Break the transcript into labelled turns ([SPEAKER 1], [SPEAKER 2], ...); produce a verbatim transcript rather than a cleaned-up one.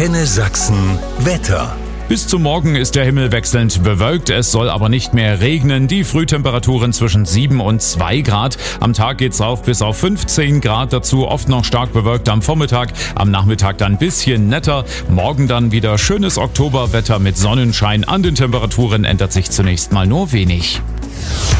[SPEAKER 1] Antenne Sachsen Wetter.
[SPEAKER 2] Bis zum Morgen ist der Himmel wechselnd bewölkt, es soll aber nicht mehr regnen. Die Frühtemperaturen zwischen sieben und zwei Grad. Am Tag geht's rauf bis auf fünfzehn Grad, dazu oft noch stark bewölkt am Vormittag. Am Nachmittag dann ein bisschen netter. Morgen dann wieder schönes Oktoberwetter mit Sonnenschein. An den Temperaturen ändert sich zunächst mal nur wenig.